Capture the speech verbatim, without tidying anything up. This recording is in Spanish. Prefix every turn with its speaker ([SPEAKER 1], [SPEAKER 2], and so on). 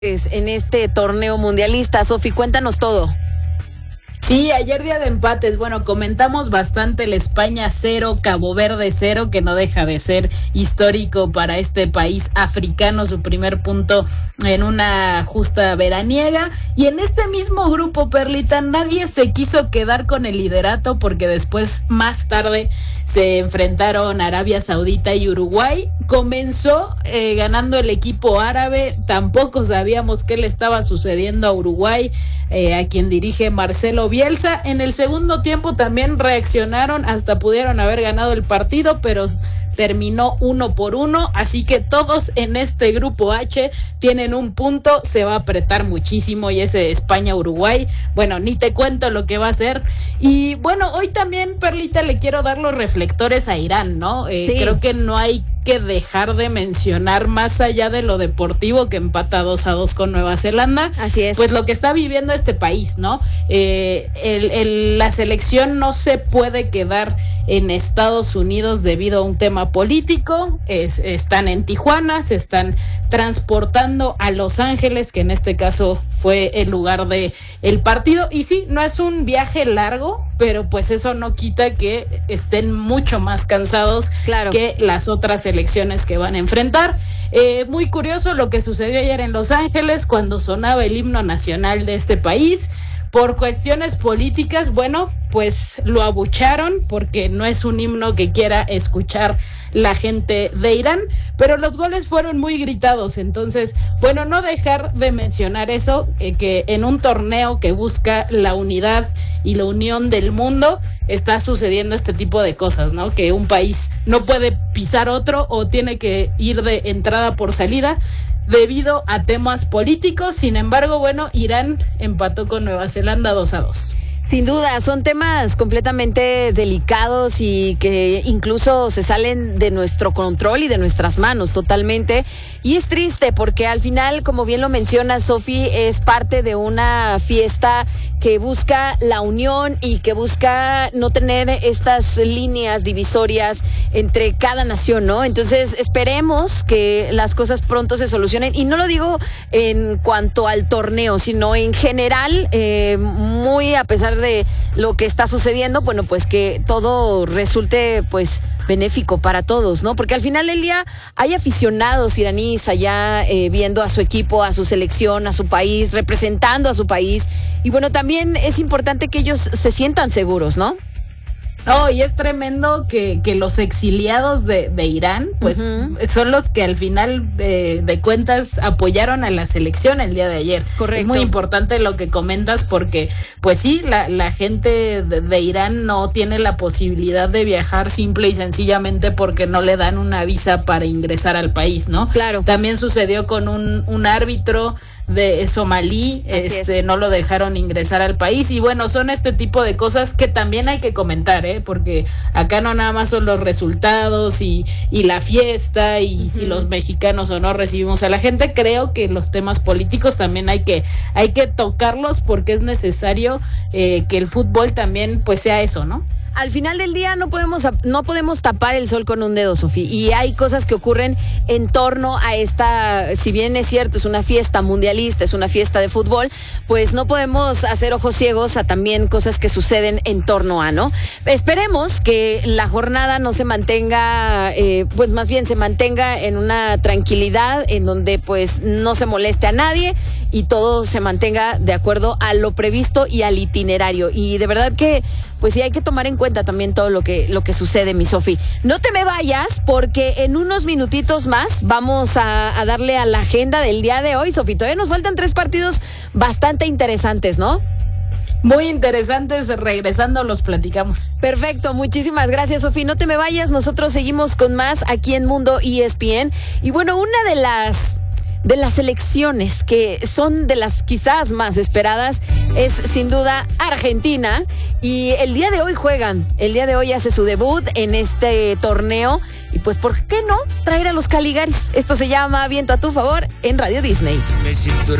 [SPEAKER 1] en este torneo mundialista. Sofi, cuéntanos todo.
[SPEAKER 2] Sí, ayer día de empates, bueno, comentamos bastante el España cero, Cabo Verde cero, que no deja de ser histórico para este país africano, su primer punto en una justa veraniega. Y en este mismo grupo, Perlita, nadie se quiso quedar con el liderato porque después, más tarde, se enfrentaron Arabia Saudita y Uruguay. Comenzó eh, ganando el equipo árabe, tampoco sabíamos qué le estaba sucediendo a Uruguay, eh, a quien dirige Marcelo Bielsa. En el segundo tiempo también reaccionaron, hasta pudieron haber ganado el partido, pero terminó uno por uno, así que todos en este grupo H tienen un punto, se va a apretar muchísimo, y ese España-Uruguay, bueno, ni te cuento lo que va a ser. Y bueno, hoy también, Perlita, le quiero dar los reflectores a Irán, ¿no? Eh, sí. Creo que no hay que dejar de mencionar, más allá de lo deportivo, que empata dos a dos con Nueva Zelanda.
[SPEAKER 1] Así es.
[SPEAKER 2] Pues lo que está viviendo este país, ¿no? Eh, el, el, la selección no se puede quedar en Estados Unidos debido a un tema político. Es, están en Tijuana, se están transportando a Los Ángeles, que en este caso fue el lugar de el partido. Y sí, no es un viaje largo, pero pues eso no quita que estén mucho más cansados, claro, que las otras elecciones que van a enfrentar. Eh, muy curioso lo que sucedió ayer en Los Ángeles cuando sonaba el himno nacional de este país. Por cuestiones políticas, bueno, pues lo abucharon porque no es un himno que quiera escuchar la gente de Irán, pero los goles fueron muy gritados. Entonces, bueno, no dejar de mencionar eso, eh, que en un torneo que busca la unidad y la unión del mundo, está sucediendo este tipo de cosas, ¿no? Que un país no puede pisar otro o tiene que ir de entrada por salida debido a temas políticos. Sin embargo, bueno, Irán empató con Nueva Zelanda dos a dos.
[SPEAKER 1] Sin duda, son temas completamente delicados y que incluso se salen de nuestro control y de nuestras manos totalmente. Y es triste porque al final, como bien lo menciona Sofi, es parte de una fiesta que busca la unión y que busca no tener estas líneas divisorias entre cada nación, ¿no? Entonces, esperemos que las cosas pronto se solucionen. Y no lo digo en cuanto al torneo, sino en general, eh, muy a pesar de de lo que está sucediendo, bueno, pues que todo resulte pues benéfico para todos, ¿no? Porque al final del día hay aficionados iraníes allá eh, viendo a su equipo, a su selección, a su país, representando a su país, y bueno, también es importante que ellos se sientan seguros, ¿no?
[SPEAKER 2] No, y es tremendo que, que los exiliados de, de Irán, pues uh-huh. son los que al final de, de cuentas apoyaron a la selección el día de ayer.
[SPEAKER 1] Correcto.
[SPEAKER 2] Es muy importante lo que comentas porque, pues sí, la, la gente de, de Irán no tiene la posibilidad de viajar simple y sencillamente porque no le dan una visa para ingresar al país, ¿no?
[SPEAKER 1] Claro.
[SPEAKER 2] También sucedió con un, un árbitro de somalí, Así este es. no lo dejaron ingresar al país, y bueno, son este tipo de cosas que también hay que comentar, ¿eh? Porque acá no nada más son los resultados y, y la fiesta y uh-huh. si los mexicanos o no recibimos a la gente. Creo que los temas políticos también hay que hay que tocarlos porque es necesario eh, que el fútbol también pues sea eso, ¿no?
[SPEAKER 1] Al final del día no podemos no podemos tapar el sol con un dedo, Sofi, y hay cosas que ocurren en torno a esta, si bien es cierto, es una fiesta mundialista, es una fiesta de fútbol, pues no podemos hacer ojos ciegos a también cosas que suceden en torno a, ¿no? Esperemos que la jornada no se mantenga, eh, pues más bien se mantenga en una tranquilidad en donde pues no se moleste a nadie y todo se mantenga de acuerdo a lo previsto y al itinerario. Y de verdad que pues sí hay que tomar en cuenta también todo lo que lo que sucede, mi Sofi. No te me vayas porque en unos minutitos más vamos a, a darle a la agenda del día de hoy, Sofi. Todavía nos faltan tres partidos bastante interesantes, ¿no?
[SPEAKER 2] Muy interesantes, regresando los platicamos.
[SPEAKER 1] Perfecto, muchísimas gracias, Sofi. No te me vayas, nosotros seguimos con más aquí en Mundo E S P N. Y bueno, una de las de las selecciones que son de las quizás más esperadas es sin duda Argentina, y el día de hoy juegan, el día de hoy hace su debut en este torneo, y pues ¿por qué no traer a los Caligaris? Esto se llama Viento a tu favor en Radio Disney.